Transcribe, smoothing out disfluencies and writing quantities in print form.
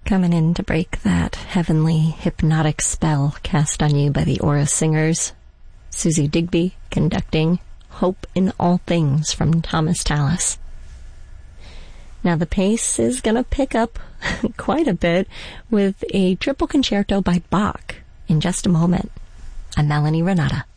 Coming in to break that heavenly hypnotic spell cast on you by the Aura Singers, Susie Digby conducting Hope in All Things from Thomas Tallis. Now the pace is going to pick up quite a bit with a triple concerto by Bach in just a moment. I'm Melanie Renata.